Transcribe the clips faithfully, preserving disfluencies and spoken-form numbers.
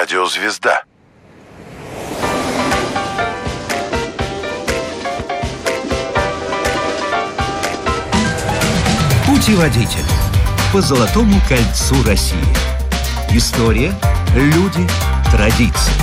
Радио «Звезда». Путеводитель по Золотому кольцу России. История, люди, традиции.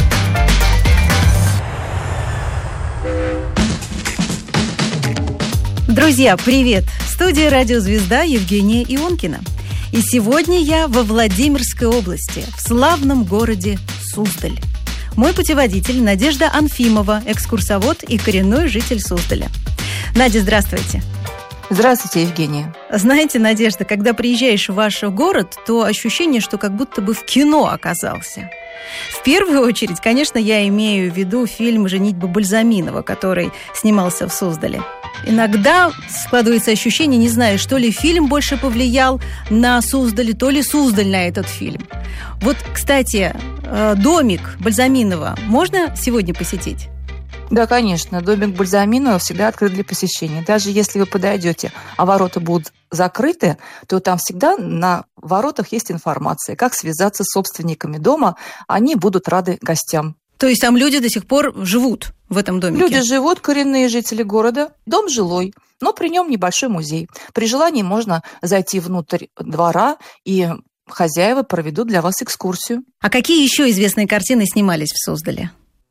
Друзья, привет! В студии «Радио Звезда» Евгения Ионкина. И сегодня я во Владимирской области, в славном городе Суздаль. Мой путеводитель Надежда Анфимова, экскурсовод и коренной житель Суздаля. Надя, здравствуйте. Здравствуйте, Евгения. Знаете, Надежда, когда приезжаешь в ваш город, то ощущение, что как будто бы в кино оказался. В первую очередь, конечно, я имею в виду фильм «Женитьба Бальзаминова», который снимался в Суздале. Иногда складывается ощущение, не знаю, что ли фильм больше повлиял на Суздаль, то ли Суздаль на этот фильм. Вот, кстати, домик Бальзаминова можно сегодня посетить? Да, конечно. Домик Бальзаминова всегда открыт для посещения. Даже если вы подойдете, а ворота будут закрыты, то там всегда на воротах есть информация, как связаться с собственниками дома. Они будут рады гостям. То есть там люди до сих пор живут в этом домике? Люди живут, коренные жители города. Дом жилой, но при нем небольшой музей. При желании можно зайти внутрь двора, и хозяева проведут для вас экскурсию. А какие еще известные картины снимались в Суздале?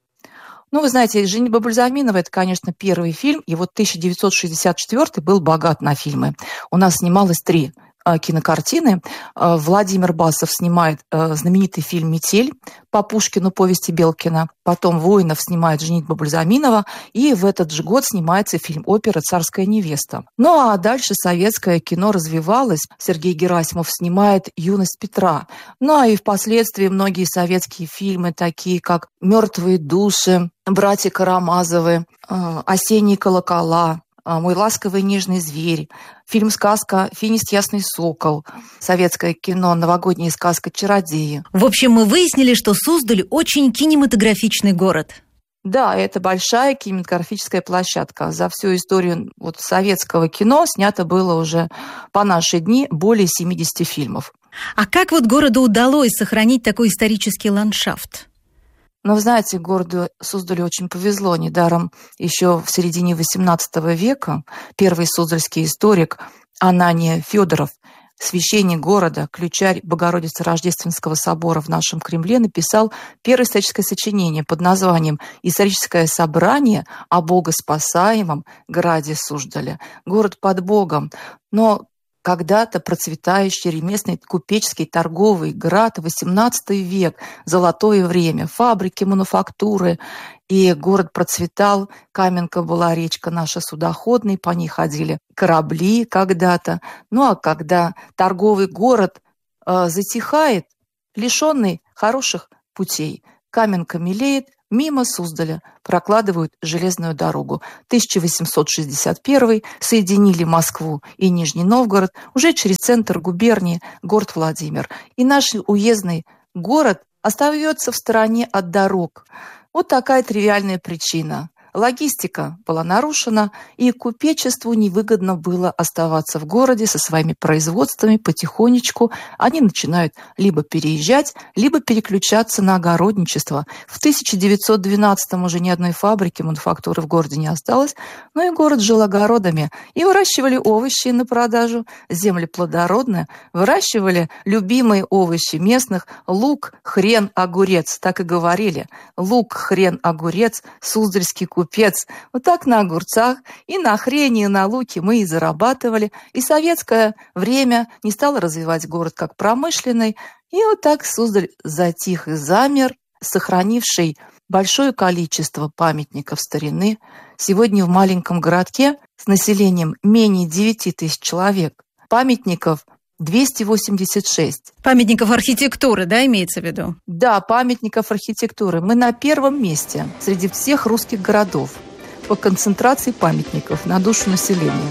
Ну, вы знаете, «Женитьба Бальзаминова» – это, конечно, первый фильм, и вот тысяча девятьсот шестьдесят четвёртый был богат на фильмы. У нас снималось три кинокартины. Владимир Басов снимает знаменитый фильм «Метель» по Пушкину, повести Белкина. Потом Воинов снимает «Женитьбу Бальзаминова». И в этот же год снимается фильм-опера «Царская невеста». Ну а дальше советское кино развивалось. Сергей Герасимов снимает «Юность Петра». Ну а и впоследствии многие советские фильмы, такие как «Мертвые души», «Братья Карамазовы», «Осенние колокола», «Мой ласковый нежный зверь», фильм-сказка «Финист Ясный Сокол», советское кино «Новогодняя сказка Чародеи». В общем, мы выяснили, что Суздаль очень кинематографичный город. Да, это большая кинематографическая площадка. За всю историю вот советского кино снято было уже по наши дни более семидесяти фильмов. А как вот городу удалось сохранить такой исторический ландшафт? Но, вы знаете, городу Суздалю очень повезло. Недаром еще в середине восемнадцатого века первый суздальский историк Анания Федоров, священник города, ключарь Богородицы Рождественского собора в нашем Кремле, написал первое историческое сочинение под названием «Историческое собрание о богоспасаемом граде Суздаля». Город под Богом, но когда-то процветающий ремесленный, купеческий, торговый град, восемнадцатый век, золотое время, фабрики, мануфактуры. И город процветал, Каменка была речка наша судоходная, по ней ходили корабли когда-то. Ну а когда торговый город э, затихает, лишенный хороших путей, Каменка мелеет, мимо Суздаля прокладывают железную дорогу. тысяча восемьсот шестьдесят первый соединили Москву и Нижний Новгород уже через центр губернии, город Владимир. И наш уездный город остается в стороне от дорог. Вот такая тривиальная причина. Логистика была нарушена, и купечеству невыгодно было оставаться в городе со своими производствами. Потихонечку они начинают либо переезжать, либо переключаться на огородничество. В тысяча девятьсот двенадцатом уже ни одной фабрики, мануфактуры в городе не осталось, но и город жил огородами. И выращивали овощи на продажу, земли плодородные, выращивали любимые овощи местных – лук, хрен, огурец. Так и говорили – лук, хрен, огурец, суздальский купец. Купец. Вот так на огурцах и на хрене, и на луке мы и зарабатывали. И советское время не стало развивать город как промышленный. И вот так Суздаль затих и замер, сохранивший большое количество памятников старины. Сегодня в маленьком городке с населением менее девяти тысяч человек памятников двести восемьдесят шесть. Памятников архитектуры, да, имеется в виду? Да, памятников архитектуры. Мы на первом месте среди всех русских городов по концентрации памятников на душу населения.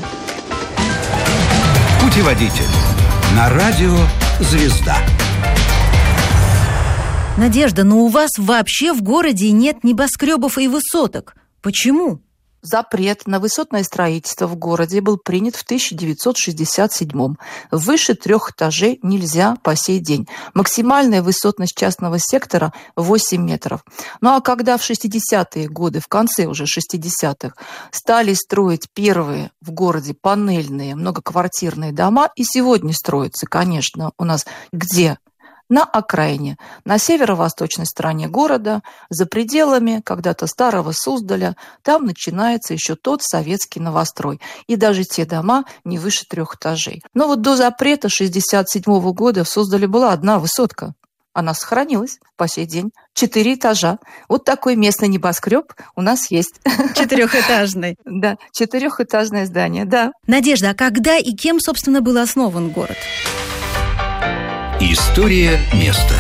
Путеводитель на радио «Звезда». Надежда, но у вас вообще в городе нет небоскребов и высоток. Почему? Запрет на высотное строительство в городе был принят в тысяча девятьсот шестьдесят седьмом. Выше трех этажей нельзя по сей день. Максимальная высотность частного сектора – восемь метров. Ну а когда в шестидесятые годы, в конце уже шестидесятых, стали строить первые в городе панельные многоквартирные дома, и сегодня строятся, конечно, у нас где? На окраине, на северо-восточной стороне города, за пределами когда-то старого Суздаля, там начинается еще тот советский новострой. И даже те дома не выше трех этажей. Но вот до запрета шестьдесят седьмого года в Суздале была одна высотка. Она сохранилась по сей день. Четыре этажа. Вот такой местный небоскреб у нас есть. Четырехэтажный. Да, четырехэтажное здание, да. Надежда, а когда и кем, собственно, был основан город? История места.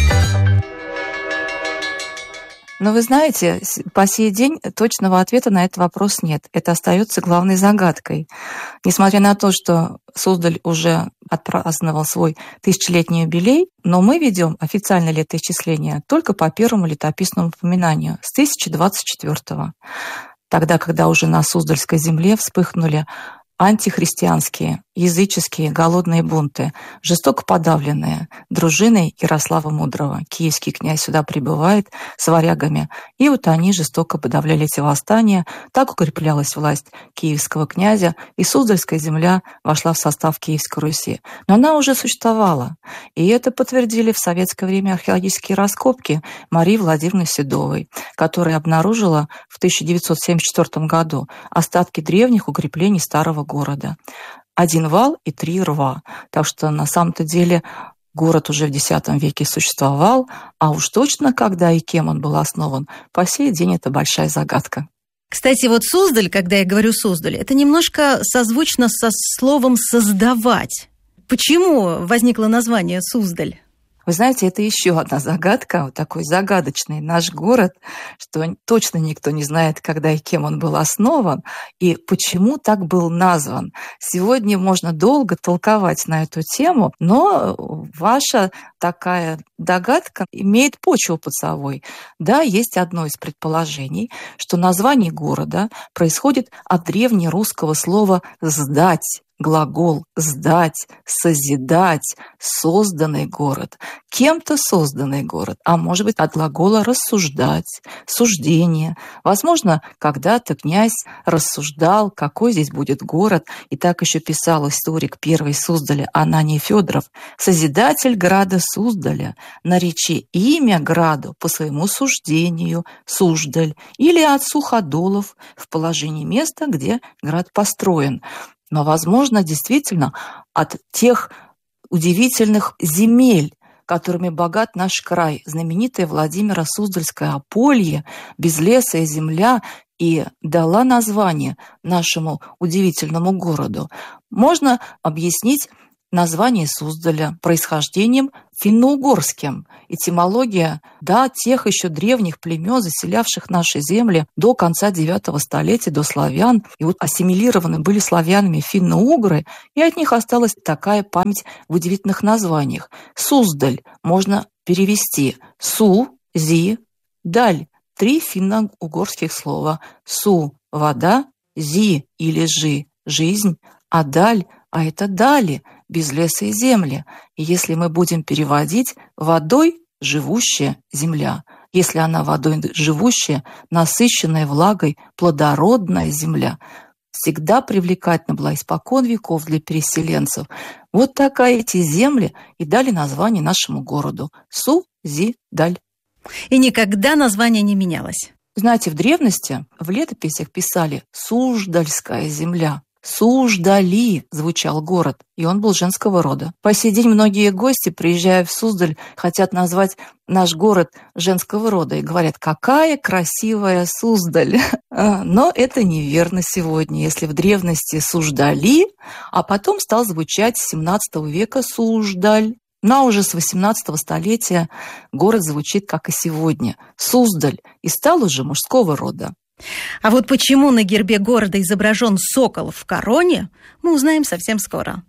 Но вы знаете, по сей день точного ответа на этот вопрос нет. Это остается главной загадкой. Несмотря на то, что Суздаль уже отпраздновал свой тысячелетний юбилей, но мы ведем официальное летоисчисление только по первому летописному упоминанию с тысяча двадцать четвёртого. Тогда, когда уже на Суздальской земле вспыхнули антихристианские, языческие, голодные бунты, жестоко подавленные дружиной Ярослава Мудрого. Киевский князь сюда прибывает с варягами, и вот они жестоко подавляли эти восстания. Так укреплялась власть киевского князя, и Суздальская земля вошла в состав Киевской Руси. Но она уже существовала, и это подтвердили в советское время археологические раскопки Марии Владимировны Седовой, которая обнаружила в тысяча девятьсот семьдесят четвёртом году остатки древних укреплений старого города. Один вал и три рва. Так что на самом-то деле город уже в десятом веке существовал, а уж точно когда и кем он был основан, по сей день это большая загадка. Кстати, вот Суздаль, когда я говорю Суздаль, это немножко созвучно со словом «создавать». Почему возникло название Суздаль? Вы знаете, это еще одна загадка, вот такой загадочный наш город, что точно никто не знает, когда и кем он был основан, и почему так был назван. Сегодня можно долго толковать на эту тему, но ваша такая догадка имеет почву под собой. Да, есть одно из предположений, что название города происходит от древнерусского слова «сдать». Глагол «сдать», «созидать», «созданный город», кем-то созданный город, а может быть от глагола «рассуждать», «суждение». Возможно, когда-то князь рассуждал, какой здесь будет город, и так еще писал историк первой Суздаля Ананий Федоров: «Созидатель града Суздаля, наречи имя граду по своему суждению Суздаль или от суходолов в положении места, где град построен». Но, возможно, действительно от тех удивительных земель, которыми богат наш край, знаменитое Владимиро-Суздальское Аполье, безлесая земля, и дала название нашему удивительному городу. Можно объяснить название Суздаля происхождением финно-угорским. Этимология, да, тех еще древних племен, заселявших наши земли до конца девятого столетия, до славян. И вот ассимилированы были славянами финно-угры, и от них осталась такая память в удивительных названиях. Суздаль можно перевести «су», «зи», «даль». Три финно-угорских слова. «Су» – вода, «зи» или «жи» – жизнь, а «даль» – а это дали, безлесые земли. И если мы будем переводить, водой живущая земля. Если она водой живущая, насыщенная влагой, плодородная земля, всегда привлекательна была испокон веков для переселенцев. Вот такая эти земли и дали название нашему городу – Су-зи-даль. И никогда название не менялось. Знаете, в древности в летописях писали «Суздальская земля». Суздали звучал город, и он был женского рода. По сей день многие гости, приезжая в Суздаль, хотят назвать наш город женского рода и говорят: какая красивая Суздаль. Но это неверно сегодня. Если в древности Суждали, а потом стал звучать с семнадцатого века Суздаль. Ну а уже с восемнадцатого столетия город звучит, как и сегодня, Суздаль, и стал уже мужского рода. А вот почему на гербе города изображен сокол в короне, мы узнаем совсем скоро.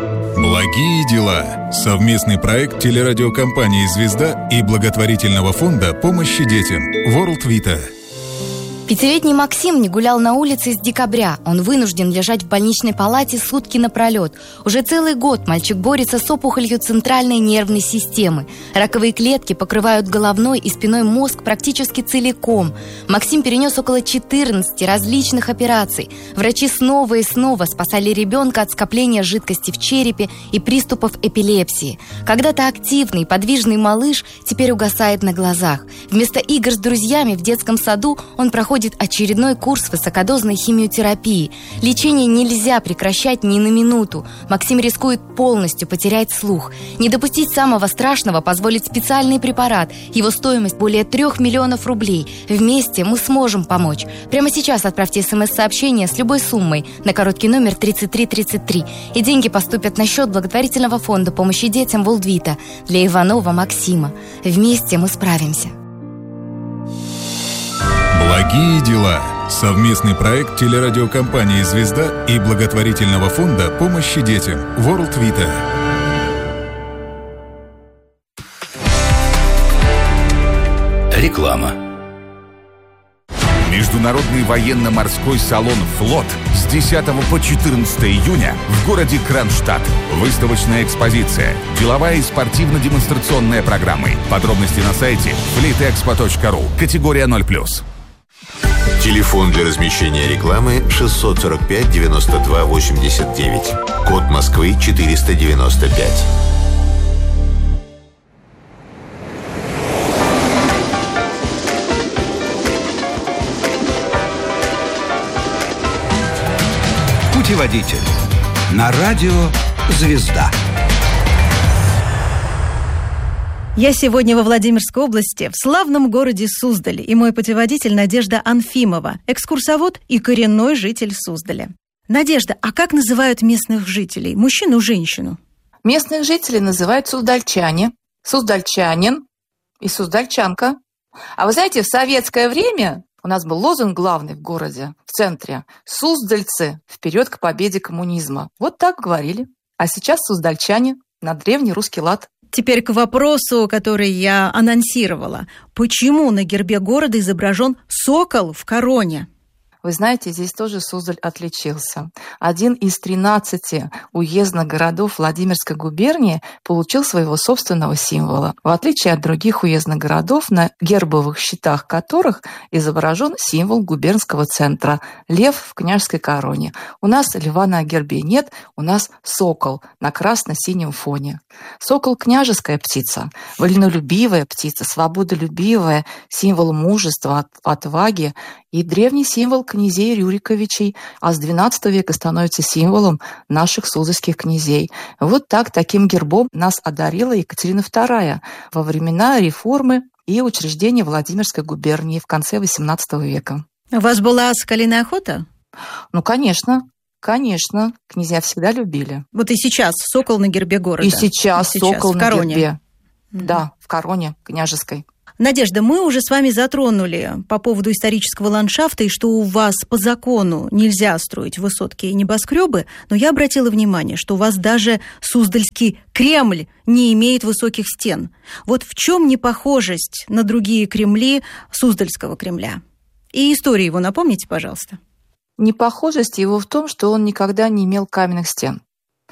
Благие дела. Совместный проект телерадиокомпании «Звезда» и благотворительного фонда помощи детям World Vita. Пятилетний Максим не гулял на улице с декабря. Он вынужден лежать в больничной палате сутки напролет. Уже целый год мальчик борется с опухолью центральной нервной системы. Раковые клетки покрывают головной и спиной мозг практически целиком. Максим перенес около четырнадцати различных операций. Врачи снова и снова спасали ребенка от скопления жидкости в черепе и приступов эпилепсии. Когда-то активный, подвижный малыш теперь угасает на глазах. Вместо игр с друзьями в детском саду он проходит очередной курс высокодозной химиотерапии. Лечение нельзя прекращать ни на минуту. Максим рискует полностью потерять слух. Не допустить самого страшного позволит специальный препарат. Его стоимость более трех миллионов рублей. Вместе мы сможем помочь. Прямо сейчас отправьте смс-сообщение с любой суммой на короткий номер тридцать три тридцать три. И деньги поступят на счет благотворительного фонда помощи детям Волдвита для Иванова Максима. Вместе мы справимся. Благие дела. Совместный проект телерадиокомпании «Звезда» и благотворительного фонда помощи детям World Vita. Реклама. Международный военно-морской салон «Флот» с десятого по четырнадцатое июня в городе Кронштадт. Выставочная экспозиция, деловая и спортивно-демонстрационная программы. Подробности на сайте флитэкспо точка ру. Категория ноль плюс. Телефон для размещения рекламы шестьсот сорок пять девяносто два восемьдесят девять. Код Москвы четыреста девяносто пять. Путеводитель. На радио «Звезда». Я сегодня во Владимирской области, в славном городе Суздаль, и мой путеводитель Надежда Анфимова, экскурсовод и коренной житель Суздаля. Надежда, а как называют местных жителей, мужчину и женщину? Местных жителей называют суздальчане, суздальчанин и суздальчанка. А вы знаете, в советское время у нас был лозунг главный в городе, в центре: «Суздальцы, вперед к победе коммунизма». Вот так говорили. А сейчас суздальчане на древний русский лад. Теперь к вопросу, который я анонсировала. Почему на гербе города изображен сокол в короне? Вы знаете, здесь тоже Суздаль отличился. Один из тринадцати уездных городов Владимирской губернии получил своего собственного символа. В отличие от других уездных городов, на гербовых щитах которых изображен символ губернского центра – лев в княжеской короне. У нас льва на гербе нет, у нас сокол на красно-синем фоне. Сокол – княжеская птица, вольнолюбивая птица, свободолюбивая, символ мужества, отваги и древний символ князей Рюриковичей, а с двенадцатого века становится символом наших суздальских князей. Вот так, таким гербом нас одарила Екатерина вторая во времена реформы и учреждения Владимирской губернии в конце восемнадцатого века. У вас была соколиная охота? Ну, конечно. Конечно, князья всегда любили. Вот и сейчас сокол на гербе города. И сейчас, и сейчас сокол на гербе. Mm-hmm. Да, в короне княжеской. Надежда, мы уже с вами затронули по поводу исторического ландшафта и что у вас по закону нельзя строить высотки и небоскребы, но я обратила внимание, что у вас даже Суздальский Кремль не имеет высоких стен. Вот в чем непохожесть на другие Кремли Суздальского Кремля? И историю его напомните, пожалуйста. Непохожесть его в том, что он никогда не имел каменных стен.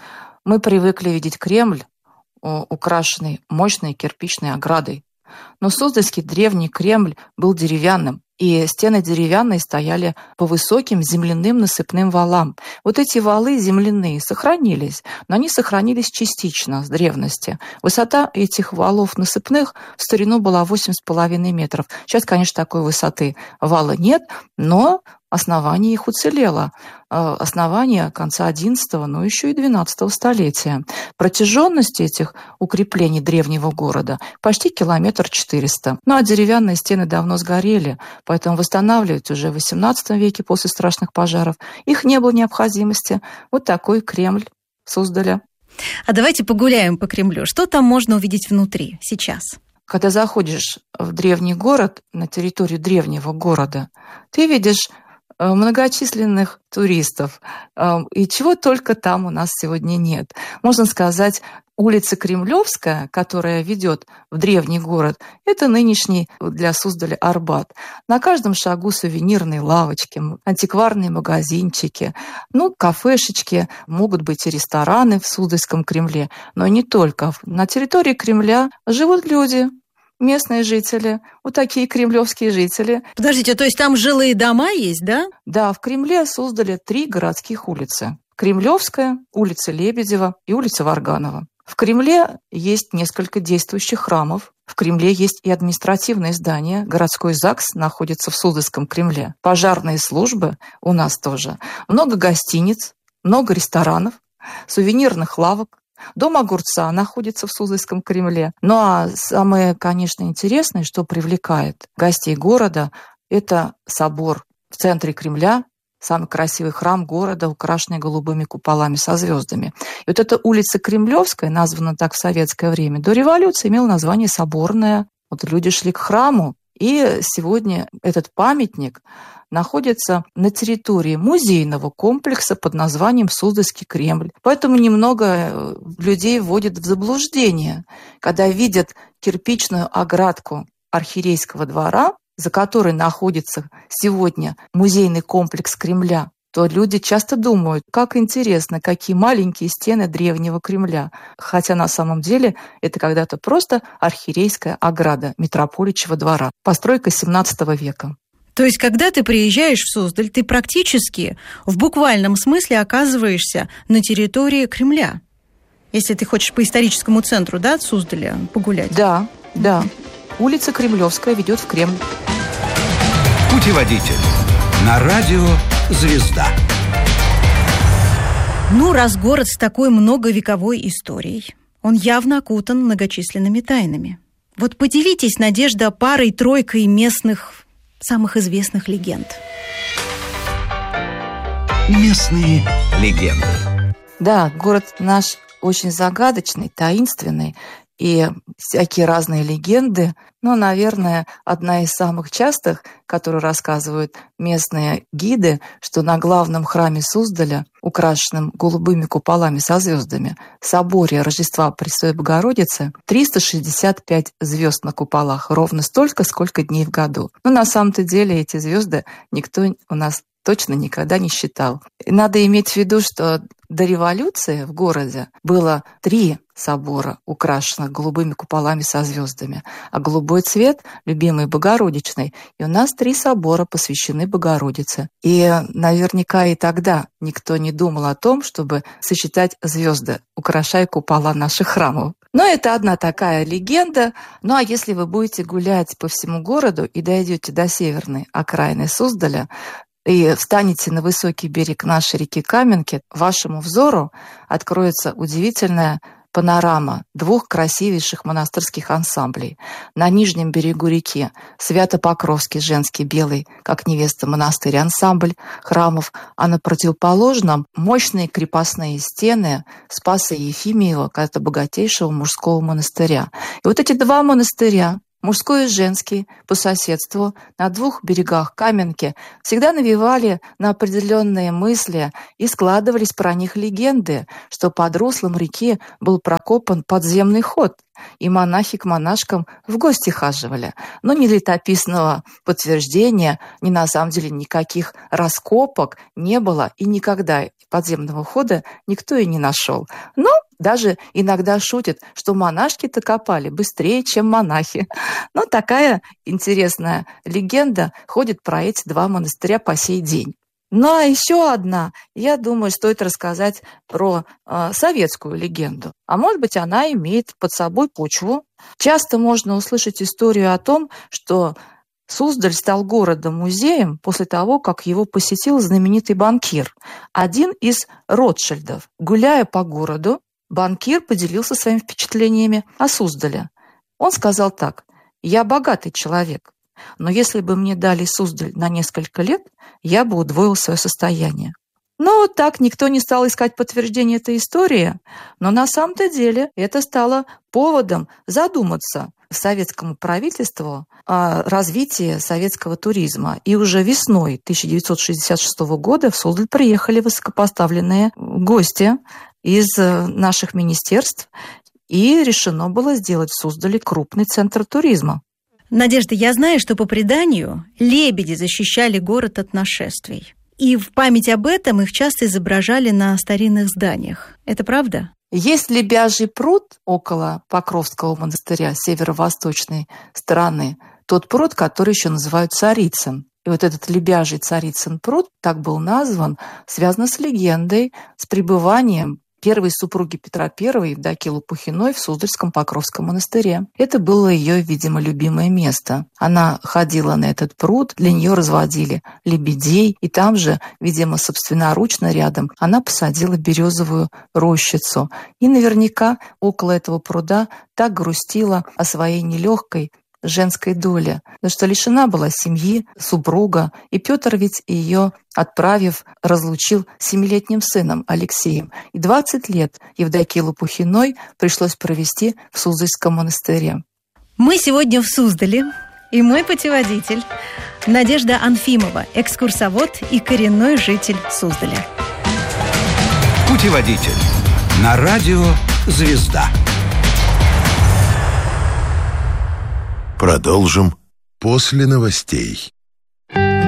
Мы привыкли видеть Кремль, украшенный мощной кирпичной оградой. Но Суздальский древний Кремль был деревянным, и стены деревянные стояли по высоким земляным насыпным валам. Вот эти валы земляные сохранились, но они сохранились частично с древности. Высота этих валов насыпных в старину была восемь с половиной метров. Сейчас, конечно, такой высоты вала нет, но основание их уцелело. Основание конца одиннадцатого, но еще и двенадцатого столетия. Протяженность этих укреплений древнего города почти километр четыреста. Ну а деревянные стены давно сгорели, поэтому восстанавливать уже в восемнадцатом веке после страшных пожаров их не было необходимости. Вот такой Кремль Суздаля. А давайте погуляем по Кремлю. Что там можно увидеть внутри сейчас? Когда заходишь в древний город, на территорию древнего города, ты видишь многочисленных туристов. И чего только там у нас сегодня нет. Можно сказать, улица Кремлевская, которая ведет в древний город, это нынешний для Суздаля Арбат. На каждом шагу сувенирные лавочки, антикварные магазинчики, ну, кафешечки, могут быть и рестораны в Суздальском Кремле, но не только. На территории Кремля живут люди, местные жители, вот такие кремлевские жители. Подождите, то есть там жилые дома есть, да? Да, в Кремле создали три городских улицы. Кремлевская, улица Лебедева и улица Варганова. В Кремле есть несколько действующих храмов. В Кремле есть и административные здания. Городской ЗАГС находится в Суздальском Кремле. Пожарные службы у нас тоже. Много гостиниц, много ресторанов, сувенирных лавок. Дом огурца находится в Суздальском Кремле. Ну а самое, конечно, интересное, что привлекает гостей города, это собор в центре Кремля, самый красивый храм города, украшенный голубыми куполами со звездами. И вот эта улица Кремлевская, названа так в советское время, до революции имела название Соборная. Вот люди шли к храму, и сегодня этот памятник находится на территории музейного комплекса под названием Суздальский Кремль. Поэтому немного людей вводят в заблуждение, когда видят кирпичную оградку архиерейского двора, за которой находится сегодня музейный комплекс Кремля, то люди часто думают, как интересно, какие маленькие стены древнего Кремля. Хотя на самом деле это когда-то просто архиерейская ограда Митрополичьего двора. Постройка семнадцатого века. То есть, когда ты приезжаешь в Суздаль, ты практически в буквальном смысле оказываешься на территории Кремля. Если ты хочешь по историческому центру, да, от Суздаля погулять? Да, да. Улица Кремлевская ведет в Кремль. Путеводитель на радио «Звезда». Ну, раз город с такой многовековой историей, он явно окутан многочисленными тайнами. Вот поделитесь, Надежда, парой-тройкой местных самых известных легенд. Местные легенды. Да, город наш очень загадочный, таинственный, и всякие разные легенды. Но, наверное, одна из самых частых, которую рассказывают местные гиды, что на главном храме Суздаля, украшенном голубыми куполами со звездами, соборе Рождества Пресвятой Богородицы, триста шестьдесят пять звезд на куполах, ровно столько, сколько дней в году. Но на самом-то деле эти звезды никто у нас точно никогда не считал. И надо иметь в виду, что до революции в городе было три собора, украшенных голубыми куполами со звездами, а голубой цвет, любимый Богородичный, и у нас три собора посвящены Богородице. И наверняка и тогда никто не думал о том, чтобы сочетать звезды, украшая купола наших храмов. Но это одна такая легенда. Ну а если вы будете гулять по всему городу и дойдете до северной окраины Суздаля, и встанете на высокий берег нашей реки Каменки, вашему взору откроется удивительная панорама двух красивейших монастырских ансамблей. На нижнем берегу реки Свято-Покровский женский белый, как невеста, монастырь ансамбль храмов, а на противоположном мощные крепостные стены Спаса Ефимиева, когда-то богатейшего мужского монастыря. И вот эти два монастыря, мужской и женский, по соседству, на двух берегах Каменки, всегда навевали на определенные мысли и складывались про них легенды, что под руслом реки был прокопан подземный ход, и монахи к монашкам в гости хаживали. Но ни летописного подтверждения, ни на самом деле никаких раскопок не было, и никогда подземного хода никто и не нашел. Но даже иногда шутят, что монашки-то копали быстрее, чем монахи. Но такая интересная легенда ходит про эти два монастыря по сей день. Ну а еще одна, я думаю, стоит рассказать про э, советскую легенду. А может быть, она имеет под собой почву. Часто можно услышать историю о том, что Суздаль стал городом-музеем после того, как его посетил знаменитый банкир, один из Ротшильдов. Гуляя по городу, банкир поделился своими впечатлениями о Суздале. Он сказал так: «Я богатый человек, но если бы мне дали Суздаль на несколько лет, я бы удвоил свое состояние». Но так никто не стал искать подтверждение этой истории, но на самом-то деле это стало поводом задуматься, советскому правительству о развитии советского туризма. И уже весной тысяча девятьсот шестьдесят шестого года в Суздаль приехали высокопоставленные гости из наших министерств, и решено было сделать в Суздале крупный центр туризма. Надежда, я знаю, что по преданию лебеди защищали город от нашествий. И в память об этом их часто изображали на старинных зданиях. Это правда? Есть Лебяжий пруд около Покровского монастыря северо-восточной стороны. Тот пруд, который еще называют Царицын. И вот этот Лебяжий Царицын пруд, так был назван, связан с легендой, с пребыванием первой супруги Петра Первого, Евдокии Лопухиной, в Суздальском Покровском монастыре. Это было ее, видимо, любимое место. Она ходила на этот пруд, для нее разводили лебедей, и там же, видимо, собственноручно рядом, она посадила березовую рощицу. И наверняка около этого пруда так грустила о своей нелегкой женской доле, потому что лишена была семьи, супруга, и Петр ведь ее, отправив, разлучил с семилетним сыном Алексеем. И двадцать лет Евдокии Лопухиной пришлось провести в Суздальском монастыре. Мы сегодня в Суздале, и мой путеводитель Надежда Анфимова, экскурсовод и коренной житель Суздаля. Путеводитель на радио «Звезда». Продолжим после новостей.